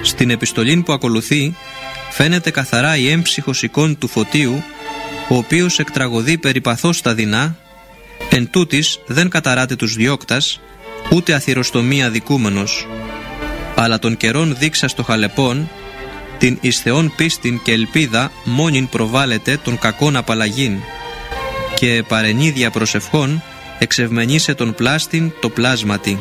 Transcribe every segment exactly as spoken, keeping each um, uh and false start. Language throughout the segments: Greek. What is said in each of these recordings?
Στην επιστολή που ακολουθεί φαίνεται καθαρά η έμψυχος εικόν του Φωτίου, ο οποίος εκτραγωδεί περιπαθώς τα δεινά, εν τούτης δεν καταράται τους διώκτας, ούτε αθυροστομία δικούμενος, αλλά των καιρών δείξα στο χαλεπών, την εις Θεόν πίστην και ελπίδα μόνην προβάλλεται των κακών απαλλαγήν, και παρενίδια προσευχών εξευμενήσε τον πλάστην το πλάσματι.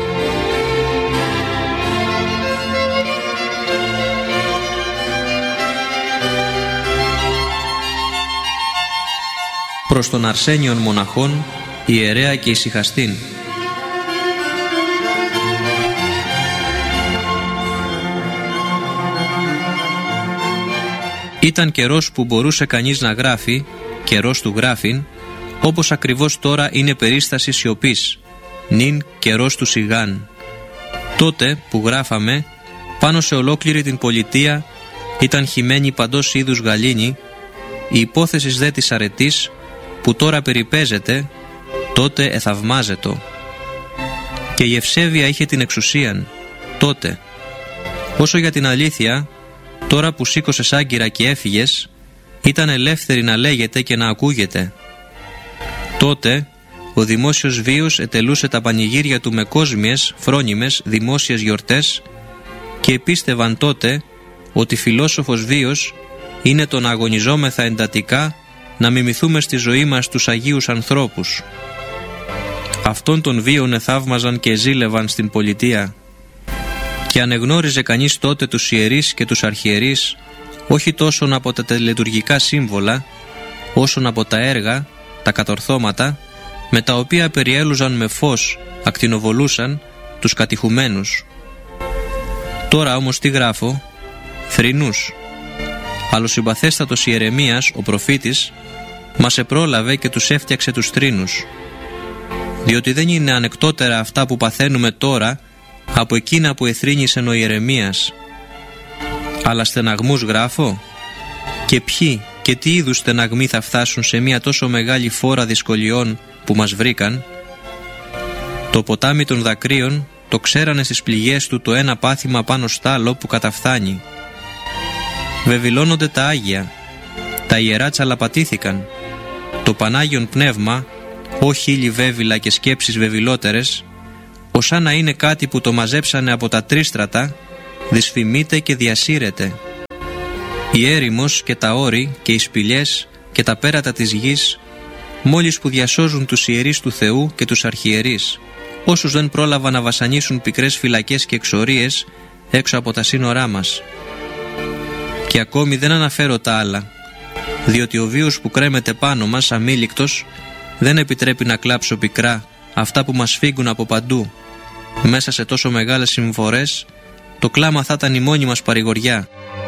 Προς τον Αρσένιον μοναχών, ιερέα και ησυχαστήν. Ήταν καιρός που μπορούσε κανείς να γράφει, καιρός του γράφειν, όπως ακριβώς τώρα είναι περίσταση σιωπής, νυν καιρός του σιγάν. Τότε που γράφαμε, πάνω σε ολόκληρη την πολιτεία ήταν χυμένη παντός είδους γαλήνη, η υπόθεση δε της αρετής, που τώρα περιπέζεται, τότε εθαυμάζετο. Και η ευσέβεια είχε την εξουσίαν, τότε. Όσο για την αλήθεια, τώρα που σήκωσες άγκυρα και έφυγες, ήταν ελεύθερη να λέγεται και να ακούγεται. Τότε ο δημόσιος βίος ετελούσε τα πανηγύρια του με κόσμιες, φρόνιμες, δημόσιες γιορτές, και επίστευαν τότε ότι φιλόσοφος βίος είναι το να αγωνιζόμεθα εντατικά να μιμηθούμε στη ζωή μας τους Αγίους ανθρώπους. Αυτόν τον βίον εθαύμαζαν και ζήλευαν στην πολιτεία. Και ανεγνώριζε κανείς τότε τους ιερείς και τους αρχιερείς, όχι τόσον από τα τελετουργικά σύμβολα, όσον από τα έργα, τα κατορθώματα, με τα οποία περιέλουζαν με φως, ακτινοβολούσαν τους κατηχουμένους. Τώρα όμως τι γράφω? Θρηνούς. Αλλοσυμπαθέστατος Ιερεμίας, ο προφήτης, μας επρόλαβε και τους έφτιαξε τους θρήνους. Διότι δεν είναι ανεκτότερα αυτά που παθαίνουμε τώρα από εκείνα που εθρήνησε ο Ιερεμίας. Αλλά στεναγμούς γράφω? Και ποιοι και τι είδους στεναγμοί θα φτάσουν σε μια τόσο μεγάλη φόρα δυσκολιών που μας βρήκαν? Το ποτάμι των δακρύων το ξέρανε στις πληγές του το ένα πάθημα πάνω στ' άλλο που καταφθάνει. Βεβηλώνονται τα Άγια, τα Ιερά τσαλαπατήθηκαν, το Πανάγιον Πνεύμα, όχι ύλη βέβηλα και σκέψεις βεβηλότερες, ως να είναι κάτι που το μαζέψανε από τα τρίστρατα, δυσφημείται και διασύρεται. Η έρημος και τα όρη και οι σπηλιές και τα πέρατα της γης, μόλις που διασώζουν τους ιερείς του Θεού και τους αρχιερείς, όσους δεν πρόλαβαν να βασανίσουν πικρές φυλακές και εξορίες έξω από τα σύνορά μας. Και ακόμη δεν αναφέρω τα άλλα, διότι ο βίος που κρέμεται πάνω μας αμήλικτος δεν επιτρέπει να κλάψω πικρά αυτά που μας φύγουν από παντού. Μέσα σε τόσο μεγάλες συμφορές το κλάμα θα ήταν η μόνη μας παρηγοριά.